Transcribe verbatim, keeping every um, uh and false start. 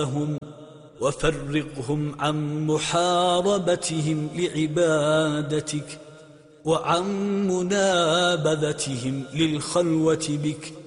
هم وفرقهم عن محاربتهم لعبادتك وعن منابذتهم للخلوة بك